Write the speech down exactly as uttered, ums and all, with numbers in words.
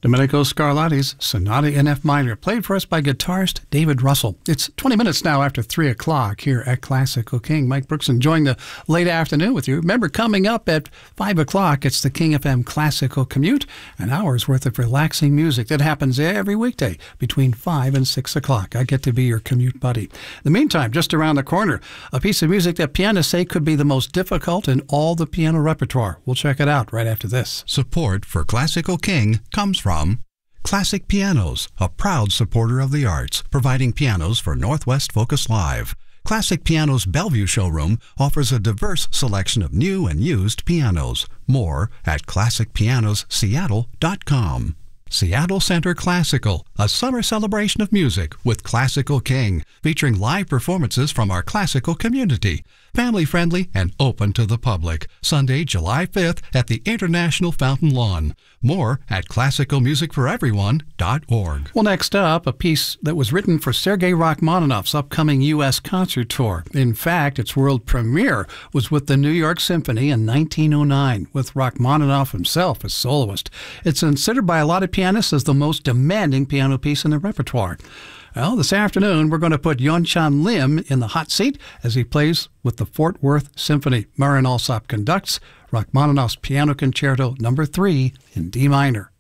Domenico Scarlatti's Sonata in F minor, played for us by guitarist David Russell. It's twenty minutes now after three o'clock here at Classical King. Mike Brooks enjoying the late afternoon with you. Remember, coming up at five o'clock, it's the King F M Classical Commute, an hour's worth of relaxing music that happens every weekday between five and six o'clock. I get to be your commute buddy. In the meantime, just around the corner, a piece of music that pianists say could be the most difficult in all the piano repertoire. We'll check it out right after this. Support for Classical King comes from Classic Pianos, a proud supporter of the arts, providing pianos for Northwest Focus Live. Classic Pianos Bellevue showroom offers a diverse selection of new and used pianos. More at classic pianos seattle dot com. Seattle Center Classical, a summer celebration of music with Classical King, featuring live performances from our classical community. Family-friendly and open to the public. Sunday, July fifth at the International Fountain Lawn. More at classical music for everyone dot org. Well, next up, a piece that was written for Sergei Rachmaninoff's upcoming U S concert tour. In fact, its world premiere was with the New York Symphony in nineteen oh nine, with Rachmaninoff himself as soloist. It's considered by a lot of pianists as the most demanding piano piece in the repertoire. Well, this afternoon, we're going to put Yeonchan Lim in the hot seat as he plays with the Fort Worth Symphony. Marin Alsop conducts Rachmaninoff's Piano Concerto number three in D minor.